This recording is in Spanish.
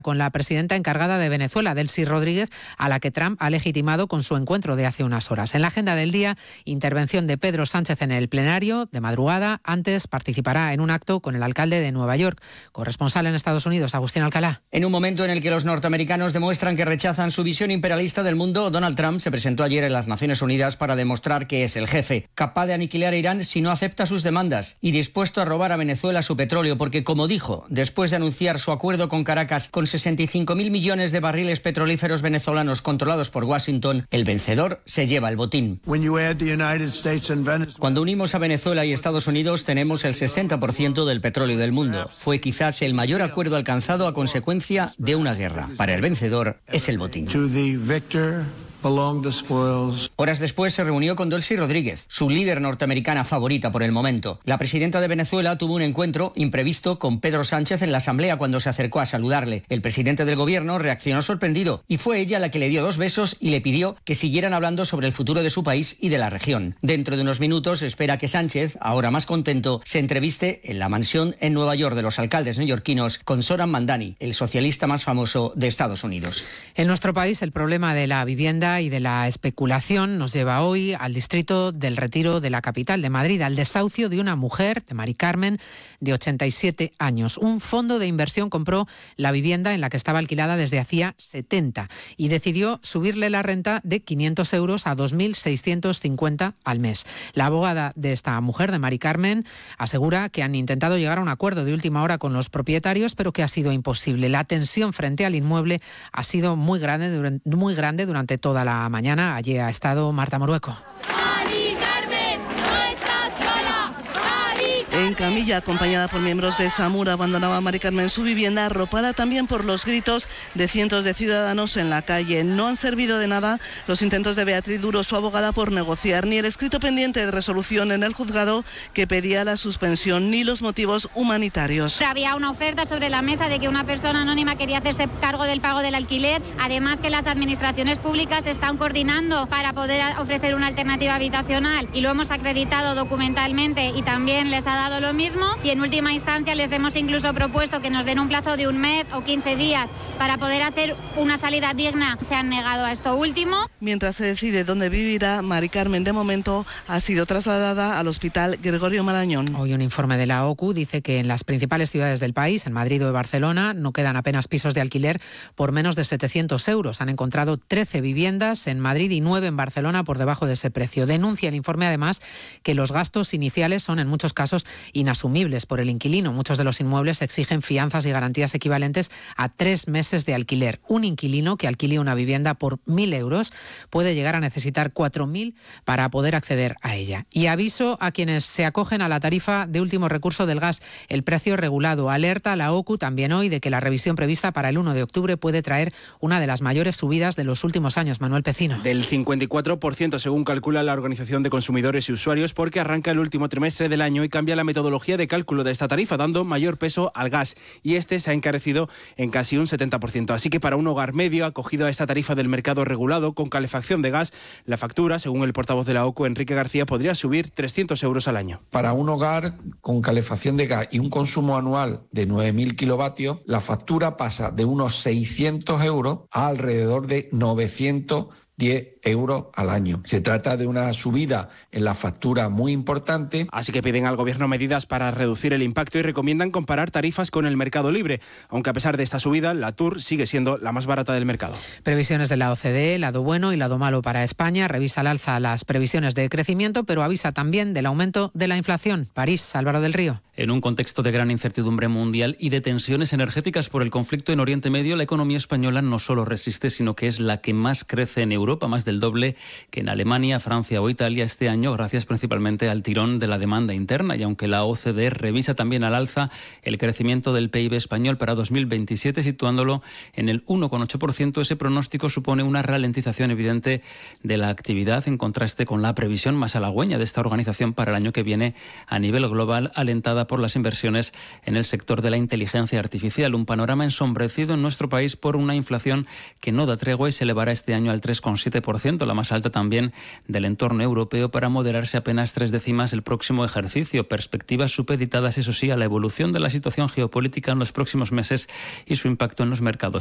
con la presidenta encargada de Venezuela, Delcy Rodríguez, a la que Trump ha legitimado con su encuentro de hace unas horas. En la agenda del día, intervención de Pedro Sánchez en el plenario de madrugada. Antes participará en un acto con el alcalde de Nueva York. Corresponsal en Estados Unidos, Agustín Alcalá. En un momento en el que los norteamericanos demuestran que rechazan su visión imperialista del mundo, Donald Trump se presentó ayer en las Naciones Unidas para demostrar que es el jefe, capaz de aniquilar a Irán si no acepta sus demandas y dispuesto a robar a Venezuela su petróleo, porque, como dijo, después de anunciar su acuerdo con Caracas con 65.000 millones de barriles petrolíferos venezolanos controlados por Washington, el vencedor se lleva el botín. Cuando unimos a Venezuela y Estados Unidos, tenemos el 60% del petróleo del mundo. Fue quizás el mayor acuerdo alcanzado a consecuencia de una guerra. Para el vencedor es el botín. Horas después se reunió con Delcy Rodríguez, su líder norteamericana favorita por el momento. La presidenta de Venezuela tuvo un encuentro imprevisto con Pedro Sánchez en la asamblea cuando se acercó a saludarle. El presidente del gobierno reaccionó sorprendido y fue ella la que le dio 2 besos y le pidió que siguieran hablando sobre el futuro de su país y de la región. Dentro de unos minutos espera que Sánchez, ahora más contento, se entreviste en la mansión en Nueva York de los alcaldes neoyorquinos con Zohran Mamdani, el socialista más famoso de Estados Unidos. En nuestro país, el problema de la vivienda y de la especulación nos lleva hoy al distrito del Retiro de la capital de Madrid, al desahucio de una mujer, de Mari Carmen, de 87 años. Un fondo de inversión compró la vivienda en la que estaba alquilada desde hacía 70 y decidió subirle la renta de 500 euros a 2.650 al mes. La abogada de esta mujer, de Mari Carmen, asegura que han intentado llegar a un acuerdo de última hora con los propietarios, pero que ha sido imposible. La tensión frente al inmueble ha sido muy grande durante toda la mañana. Allí ha estado Marta Morueco. En camilla, acompañada por miembros de SAMUR, abandonaba a Mari Carmen su vivienda, arropada también por los gritos de cientos de ciudadanos en la calle. No han servido de nada los intentos de Beatriz Duro, su abogada, por negociar, ni el escrito pendiente de resolución en el juzgado que pedía la suspensión, ni los motivos humanitarios. Había una oferta sobre la mesa de que una persona anónima quería hacerse cargo del pago del alquiler, además que las administraciones públicas están coordinando para poder ofrecer una alternativa habitacional y lo hemos acreditado documentalmente y también les ha dado lo mismo, y en última instancia les hemos incluso propuesto que nos den un plazo de 1 mes o 15 días para poder hacer una salida digna. Se han negado a esto último. Mientras se decide dónde vivirá, Mari Carmen de momento ha sido trasladada al Hospital Gregorio Marañón. Hoy un informe de la OCU dice que en las principales ciudades del país, en Madrid o en Barcelona, no quedan apenas pisos de alquiler por menos de 700 euros. Han encontrado 13 viviendas en Madrid y 9 en Barcelona por debajo de ese precio. Denuncia el informe además que los gastos iniciales son en muchos casos inasumibles por el inquilino. Muchos de los inmuebles exigen fianzas y garantías equivalentes a 3 meses de alquiler. Un inquilino que alquile una vivienda por 1.000 euros puede llegar a necesitar 4.000 para poder acceder a ella. Y aviso a quienes se acogen a la tarifa de último recurso del gas, el precio regulado. Alerta a la OCU también hoy de que la revisión prevista para el 1 de octubre puede traer una de las mayores subidas de los últimos años. Manuel Pecino. Del 54% según calcula la Organización de Consumidores y Usuarios, porque arranca el último trimestre del año y cambia la metodología de cálculo de esta tarifa, dando mayor peso al gas, y este se ha encarecido en casi un 70%. Así que para un hogar medio acogido a esta tarifa del mercado regulado con calefacción de gas, la factura, según el portavoz de la OCU, Enrique García, podría subir 300 euros al año. Para un hogar con calefacción de gas y un consumo anual de 9.000 kilovatios, la factura pasa de unos 600 euros a alrededor de 910 euros al año. Se trata de una subida en la factura muy importante. Así que piden al Gobierno medidas para reducir el impacto y recomiendan comparar tarifas con el mercado libre, aunque a pesar de esta subida, la TUR sigue siendo la más barata del mercado. Previsiones de la OCDE, lado bueno y lado malo para España. Revisa al alza las previsiones de crecimiento, pero avisa también del aumento de la inflación. París, Álvaro del Río. En un contexto de gran incertidumbre mundial y de tensiones energéticas por el conflicto en Oriente Medio, la economía española no solo resiste, sino que es la que más crece en Europa, más del doble que en Alemania, Francia o Italia este año, gracias principalmente al tirón de la demanda interna. Y aunque la OCDE revisa también al alza el crecimiento del PIB español para 2027, situándolo en el 1,8%, ese pronóstico supone una ralentización evidente de la actividad, en contraste con la previsión más halagüeña de esta organización para el año que viene a nivel global, alentada por las inversiones en el sector de la inteligencia artificial. Un panorama ensombrecido en nuestro país por una inflación que no da tregua y se elevará este año al 3,6%. 2,7%, la más alta también del entorno europeo, para moderarse apenas 3 décimas el próximo ejercicio. Perspectivas supeditadas, eso sí, a la evolución de la situación geopolítica en los próximos meses y su impacto en los mercados.